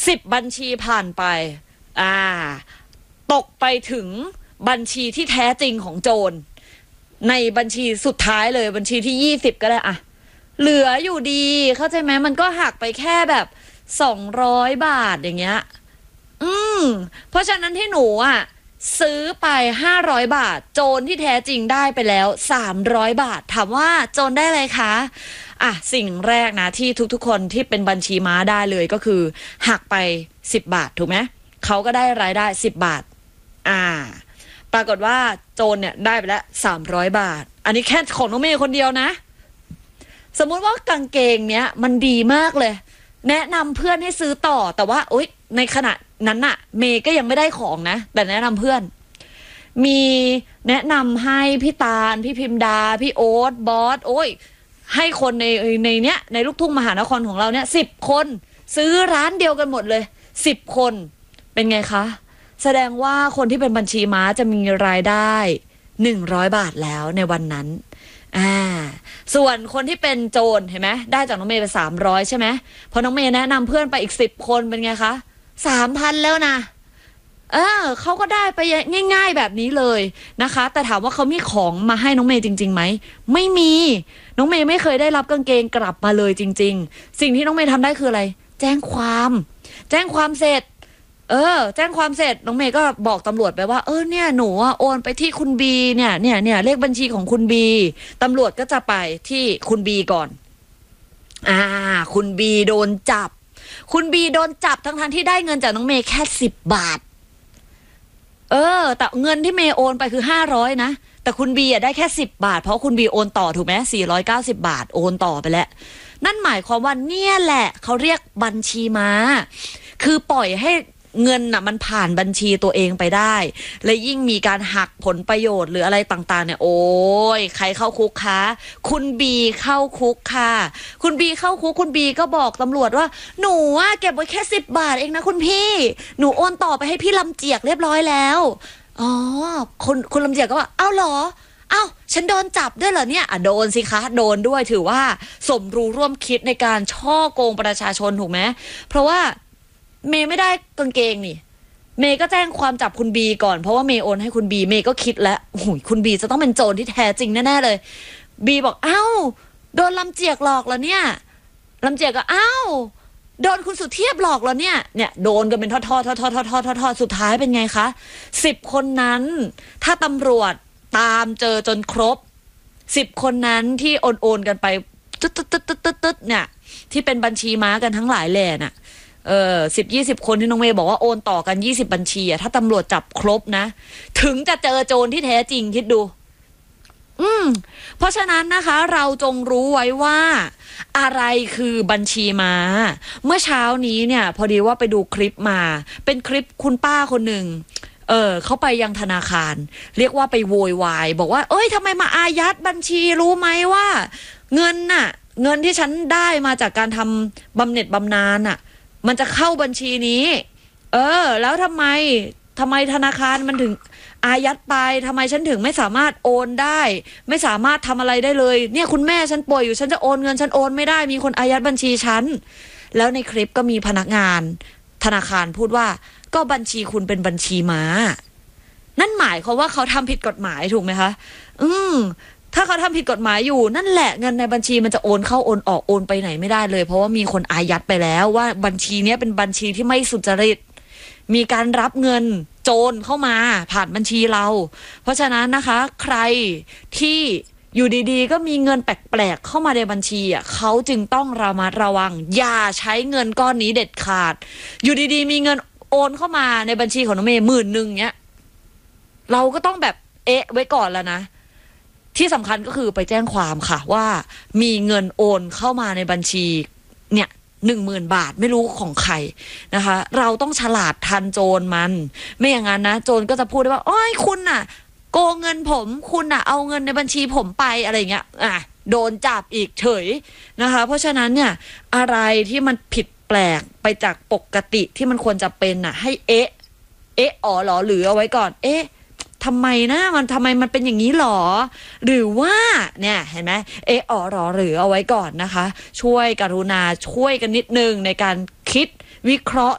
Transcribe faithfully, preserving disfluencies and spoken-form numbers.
สิบบัญชีผ่านไปอ่าตกไปถึงบัญชีที่แท้จริงของโจรในบัญชีสุดท้ายเลยบัญชีที่ยี่สิบก็ได้อะเหลืออยู่ดีเข้าใจไหมมันก็หักไปแค่แบบสองร้อยบาทอย่างเงี้ยอืมเพราะฉะนั้นที่หนูอ่ะซื้อไปห้าร้อยบาทโจรที่แท้จริงได้ไปแล้วสามร้อยบาทถามว่าโจรได้อะไรคะอ่ะสิ่งแรกนะที่ทุกๆคนที่เป็นบัญชีม้าได้เลยก็คือหักไปสิบบาทถูกไหมเขาก็ได้รายได้สิบบาทอ่าปรากฏว่าโจรเนี่ยได้ไปแล้วสามร้อยบาทอันนี้แค่ของน้องเมย์คนเดียวนะสมมุติว่ากางเกงเนี้ยมันดีมากเลยแนะนำเพื่อนให้ซื้อต่อแต่ว่าอุ๊ยในขณะนั้นน่ะเมย์ก็ยังไม่ได้ของนะแต่แนะนำเพื่อนมีแนะนำให้พี่ตาลพี่พิมดาพี่โอ๊ตบอสโอ้ยให้คนในในเนี้ยในลูกทุ่งมหานครของเราเนี่ยสิบคนซื้อร้านเดียวกันหมดเลยสิบคนเป็นไงคะแสดงว่าคนที่เป็นบัญชีม้าจะมีรายได้หนึ่งร้อยบาทแล้วในวันนั้นอ่าส่วนคนที่เป็นโจรเห็นไหมได้จากน้องเมย์ไปสามร้อยใช่ไหมพอน้องเมย์แนะนำเพื่อนไปอีกสิบคนเป็นไงคะสามพันแล้วนะเออเขาก็ได้ไปง่ายๆแบบนี้เลยนะคะแต่ถามว่าเขามีของมาให้น้องเมย์จริงๆไหมไม่มีน้องเมย์ไม่เคยได้รับกางเกงกลับมาเลยจริงๆสิ่งที่น้องเมย์ทำได้คืออะไรแจ้งความแจ้งความเสร็จเออแจ้งความเสร็จน้องเมย์ก็บอกตำรวจไปว่าเออเนี่ยหนูโอนไปที่คุณบีเนี่ยเนี่ยเนี่ยเลขบัญชีของคุณบีตำรวจก็จะไปที่คุณบีก่อนอ่าคุณบีโดนจับคุณบีโดนจับทั้งทันที่ได้เงินจากน้องเมย์แค่สิบบาทเออแต่เงินที่เมย์โอนไปคือห้าร้อยนะแต่คุณบีได้แค่สิบบาทเพราะคุณบีโอนต่อถูกไหมสี่ร้อยเก้าสิบบาทโอนต่อไปแล้วนั่นหมายความว่าเนี่ยแหละเขาเรียกบัญชีม้าคือปล่อยให้เงินน่ะมันผ่านบัญชีตัวเองไปได้และยิ่งมีการหักผลประโยชน์หรืออะไรต่างๆเนี่ยโอ้ยใครเข้าคุกคะคุณบีเข้าคุกค่ะคุณบีเข้าคุกคุณบีก็บอกตำรวจว่าหนูอะเก็บไว้แค่สิบบาทเองนะคุณพี่หนูโอนต่อไปให้พี่ลำเจียกเรียบร้อยแล้วอ๋อคุณคุณลำเจียกก็ว่าเอ้าเหรอเอ้าฉันโดนจับด้วยเหรอเนี่ยอ่ะโดนสิคะโดนด้วยถือว่าสมรู้ร่วมคิดในการช่อโกงประชาชนถูกไหมเพราะว่าเมย์ไม่ได้กางเกงนี่เมย์ก็แจ้งความจับคุณบีก่อนเพราะว่าเมย์โอนให้คุณบีเมย์ก็คิดแล้วโอ้ยคุณบีจะต้องเป็นโจรที่แท้จริงแน่ๆเลยบีบอกเอ้าโดนลำเจียกหลอกแล้วเนี่ยลำเจียกก็เอ้าโดนคุณสุเทพหลอกแล้วเนี่ยเนี่ยโดนกันเป็นทอดๆทอดๆทอดๆทอดๆทอดๆสุดท้ายเป็นไงคะสิบคนนั้นถ้าตำรวจตามเจอจนครบสิบคนนั้นที่โอนโอนกันไปตึ๊ดตึ๊ดตึ๊ดตึ๊ดตึ๊ดเนี่ยที่เป็นบัญชีม้ากันทั้งหลายแหล่น่ะเออสิบยี่สิบคนที่น้องเมย์บอกว่าโอนต่อกันยี่สิบบัญชีอะถ้าตำรวจจับครบนะถึงจะเจอโจรที่แท้จริงคิดดูอืมเพราะฉะนั้นนะคะเราจงรู้ไว้ว่าอะไรคือบัญชีม้าเมื่อเช้านี้เนี่ยพอดีว่าไปดูคลิปมาเป็นคลิปคุณป้าคนหนึ่งเออเขาไปยังธนาคารเรียกว่าไปโวยวายบอกว่าเอ้ยทำไมมาอายัดบัญชีรู้ไหมว่าเงินน่ะเงินที่ฉันได้มาจากการทำบำเหน็จบำนาญน่ะมันจะเข้าบัญชีนี้เออแล้วทำไมทำไมธนาคารมันถึงอายัดไปทำไมฉันถึงไม่สามารถโอนได้ไม่สามารถทำอะไรได้เลยเนี่ยคุณแม่ฉันป่วยอยู่ฉันจะโอนเงินฉันโอนไม่ได้มีคนอายัดบัญชีฉันแล้วในคลิปก็มีพนักงานธนาคารพูดว่าก็บัญชีคุณเป็นบัญชีม้านั่นหมายความว่าเขาทำผิดกฎหมายถูกไหมคะอืมถ้าเขาทำผิดกฎหมายอยู่นั่นแหละเงินในบัญชีมันจะโอนเข้าโอนออกโอนไปไหนไม่ได้เลยเพราะว่ามีคนอายัดไปแล้วว่าบัญชีนี้เป็นบัญชีที่ไม่สุจริตมีการรับเงินโจรเข้ามาผ่านบัญชีเราเพราะฉะนั้นนะคะใครที่อยู่ดีๆก็มีเงินแปลกๆเข้ามาในบัญชีอ่ะเขาจึงต้องระมัดระวังอย่าใช้เงินก้อนนี้เด็ดขาดอยู่ดีๆมีเงินโอนเข้ามาในบัญชีของน้องเมย์หมื่นหนึ่งเนี้ยเราก็ต้องแบบเอ๊ะไว้ก่อนแล้วนะที่สำคัญก็คือไปแจ้งความค่ะว่ามีเงินโอนเข้ามาในบัญชีเนี่ยหนึ่งหมื่นบาทไม่รู้ของใครนะคะเราต้องฉลาดทันโจรมันไม่อย่างนั้นนะโจรก็จะพูดได้ว่าโอ้ยคุณน่ะโกงเงินผมคุณน่ะเอาเงินในบัญชีผมไปอะไรเงี้ยอ่ะโดนจับอีกเฉยนะคะเพราะฉะนั้นเนี่ยอะไรที่มันผิดแปลกไปจากปกติที่มันควรจะเป็นน่ะให้เอ๊ะเอ๊ะอ๋อหรอหรือเอาไว้ก่อนเอ๊ะทำไมนะมันทำไมมันเป็นอย่างนี้หรอหรือว่าเนี่ยเห็นไหมเอออ๋อหรอหรือเอาไว้ก่อนนะคะช่วยกรุณาช่วยกันนิดนึงในการคิดวิเคราะห์